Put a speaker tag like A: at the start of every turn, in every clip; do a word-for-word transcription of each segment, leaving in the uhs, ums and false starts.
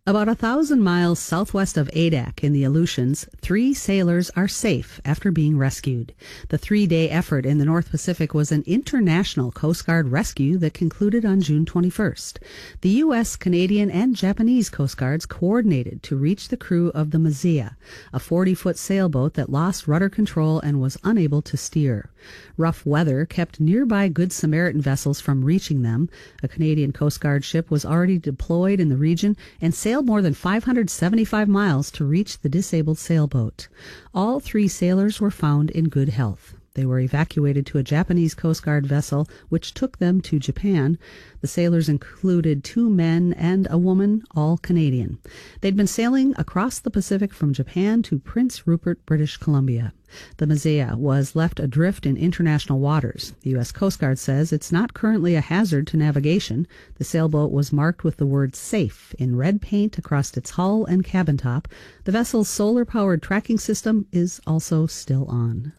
A: About a thousand miles southwest of Adak in the Aleutians, three sailors are safe after being rescued. The three-day effort in the North Pacific was an international Coast Guard rescue that concluded on June twenty-first. The U S, Canadian, and Japanese Coast Guards coordinated to reach the crew of the Mazia, a forty-foot sailboat that lost rudder control and was unable to steer. Rough weather kept nearby Good Samaritan vessels from reaching them. A Canadian Coast Guard ship was already deployed in the region and sailed more than five hundred seventy-five miles to reach the disabled sailboat. All three sailors were found in good health. They were evacuated to a Japanese Coast Guard vessel, which took them to Japan. The sailors included two men and a woman, all Canadian. They'd been sailing across the Pacific from Japan to Prince Rupert, British Columbia. The Mazia was left adrift in international waters. The U S Coast Guard says it's not currently a hazard to navigation. The sailboat was marked with the word SAFE in red paint across its hull and cabin top. The vessel's solar-powered tracking system is also still on.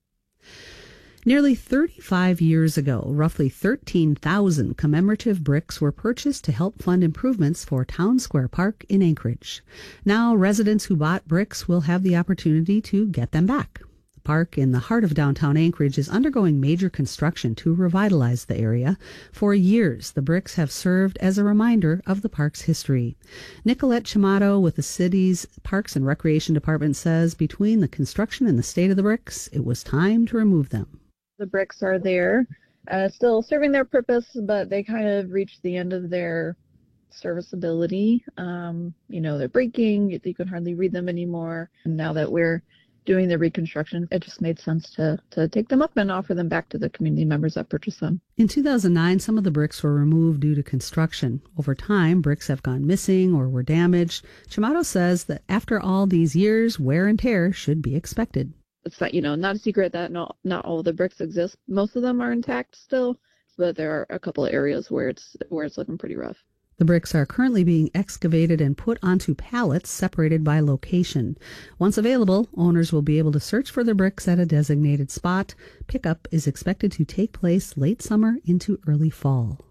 A: Nearly thirty-five years ago, roughly thirteen thousand commemorative bricks were purchased to help fund improvements for Town Square Park in Anchorage. Now, residents who bought bricks will have the opportunity to get them back. The park in the heart of downtown Anchorage is undergoing major construction to revitalize the area. For years, the bricks have served as a reminder of the park's history. Nicolette Chimato with the city's Parks and Recreation Department says between the construction and the state of the bricks, it was time to remove them.
B: The bricks are there, uh, still serving their purpose, but they kind of reached the end of their serviceability. Um, you know, they're breaking, you can hardly read them anymore. And now that we're doing the reconstruction, it just made sense to, to take them up and offer them back to the community members that purchased them.
A: In two thousand nine, some of the bricks were removed due to construction. Over time, bricks have gone missing or were damaged. Chimato says that after all these years, wear and tear should be expected.
B: It's not, you know, not a secret that not not all of the bricks exist. Most of them are intact still, but there are a couple of areas where it's where it's looking pretty rough.
A: The bricks are currently being excavated and put onto pallets separated by location. Once available, owners will be able to search for the bricks at a designated spot. Pickup is expected to take place late summer into early fall.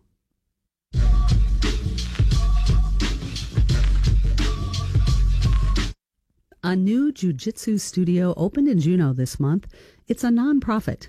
A: A new jiu-jitsu studio opened in Juneau this month. It's a nonprofit,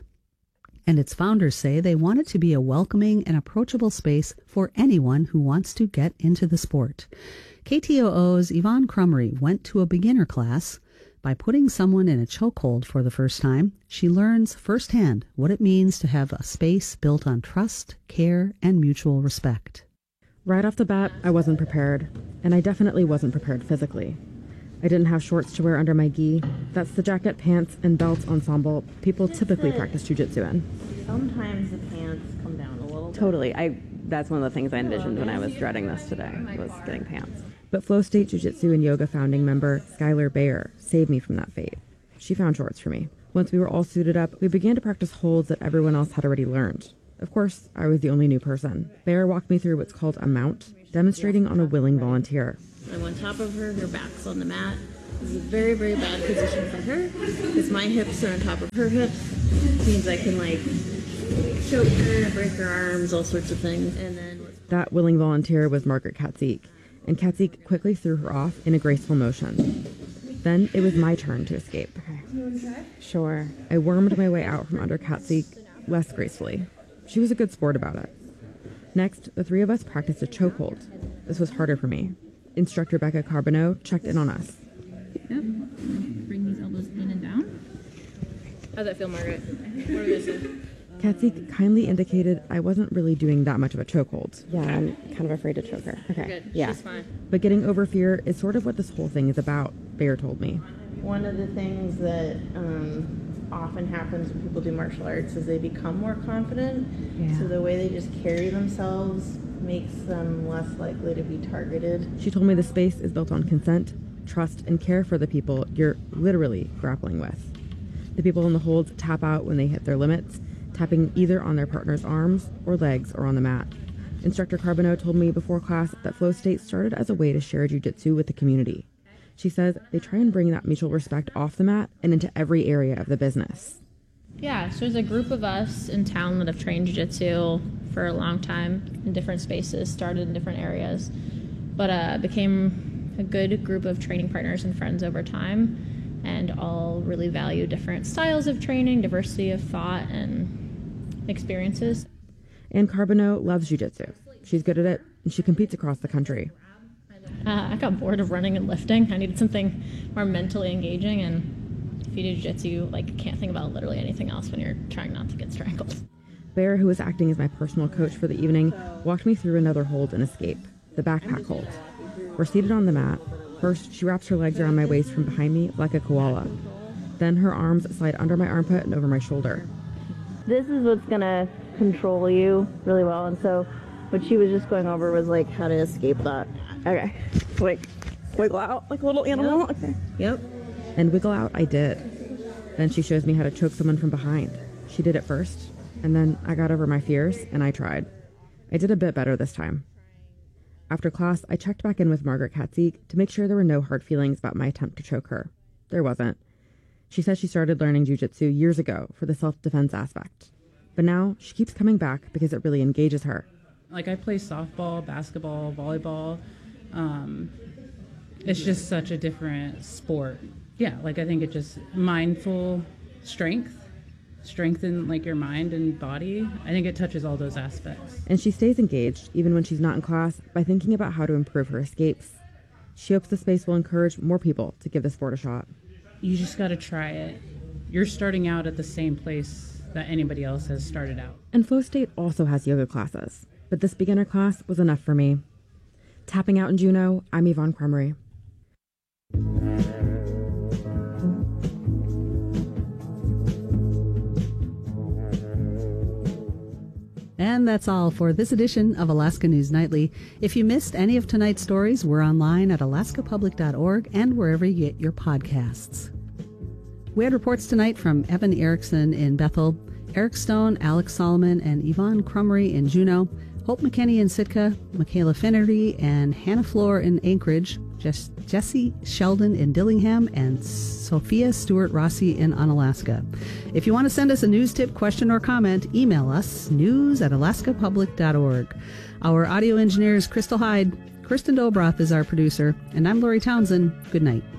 A: and its founders say they want it to be a welcoming and approachable space for anyone who wants to get into the sport. K T O O's Yvonne Crumry went to a beginner class. By putting someone in a chokehold for the first time, she learns firsthand what it means to have a space built on trust, care, and mutual respect.
C: Right off the bat, I wasn't prepared, and I definitely wasn't prepared physically. I didn't have shorts to wear under my gi. That's the jacket, pants, and belt ensemble people typically practice jiu-jitsu in.
D: Sometimes the pants come down a little bit.
E: Totally. I that's one of the things I envisioned when I was dreading this today, was getting pants.
C: But Flow State Jiu-Jitsu and Yoga founding member Skylar Bayer saved me from that fate. She found shorts for me. Once we were all suited up, we began to practice holds that everyone else had already learned. Of course, I was the only new person. Bayer walked me through what's called a mount, demonstrating on a willing volunteer.
D: I'm on top of her, her back's on the mat. This is a very, very bad position for her because my hips are on top of her hips. It means I can like choke her, break her arms, all sorts of things. And then
C: that willing volunteer was Margaret Katzik, and Katzik quickly threw her off in a graceful motion. Then it was my turn to escape.
D: Okay. You want to try?
C: Sure. I wormed my way out from under Katzik less gracefully. She was a good sport about it. Next, the three of us practiced a chokehold. This was harder for me. Instructor Becca Carbonneau checked in on us.
F: Yep. Bring these elbows in and down.
D: How'd that feel, Margaret? What are you saying?
C: Katzik kindly indicated I wasn't really doing that much of a chokehold.
E: Yeah, I'm kind of afraid to choke her.
D: Okay. Good.
E: Yeah.
D: She's fine.
C: But getting over fear is sort of what this whole thing is about, Bayer told me.
D: One of the things that um, often happens when people do martial arts is they become more confident.
C: Yeah.
D: So the way they just carry themselves makes them less likely to be targeted.
C: She told me the space is built on consent, trust, and care for the people you're literally grappling with. The people in the holds tap out when they hit their limits, tapping either on their partner's arms or legs or on the mat. Instructor Carbonneau told me before class that Flow State started as a way to share jiu-jitsu with the community. She says they try and bring that mutual respect off the mat and into every area of the business.
F: Yeah, so there's a group of us in town that have trained jiu-jitsu for a long time in different spaces, started in different areas, but uh, became a good group of training partners and friends over time, and all really value different styles of training, diversity of thought, and experiences.
C: Anne Carbonneau loves jiu-jitsu. She's good at it, and she competes across the country.
F: Uh, I got bored of running and lifting. I needed something more mentally engaging, and if you do jiu-jitsu, you like, can't think about literally anything else when you're trying not to get strangled.
C: Bear, who was acting as my personal coach for the evening, walked me through another hold and escape, the backpack hold. We're seated on the mat. First, she wraps her legs around my waist from behind me like a koala. Then her arms slide under my armpit and over my shoulder.
D: This is what's going to control you really well, and so what she was just going over was like how to escape that. Okay, like wiggle out like a little animal. Yep. Okay. Yep.
C: And wiggle out I did. Then she shows me how to choke someone from behind. She did it first, and then I got over my fears and I tried. I did a bit better this time. After class, I checked back in with Margaret Katzig to make sure there were no hard feelings about my attempt to choke her. There wasn't. She said she started learning jiu-jitsu years ago for the self-defense aspect. But now she keeps coming back because it really engages her.
G: Like, I play softball, basketball, volleyball. Um, it's just such a different sport. Yeah, like I think it just mindful strength, strengthen like your mind and body. I think it touches all those aspects.
C: And she stays engaged even when she's not in class by thinking about how to improve her escapes. She hopes the space will encourage more people to give the sport a shot.
G: You just got to try it. You're starting out at the same place that anybody else has started out.
C: And Flow State also has yoga classes, but this beginner class was enough for me. Tapping out in Juneau, I'm Yvonne Cremery.
A: And that's all for this edition of Alaska News Nightly. If you missed any of tonight's stories, we're online at alaska public dot org and wherever you get your podcasts. We had reports tonight from Evan Erickson in Bethel, Eric Stone, Alex Solomon, and Yvonne Cremery in Juneau, Hope McKinney in Sitka, Michaela Finnerty and Hannah Floor in Anchorage, Jess, Jesse Sheldon in Dillingham, and Sophia Stewart Rossi in Unalaska. If you want to send us a news tip, question, or comment, email us, news at alaska public dot org. Our audio engineer is Crystal Hyde. Kristen Dobroff is our producer, and I'm Lori Townsend. Good night.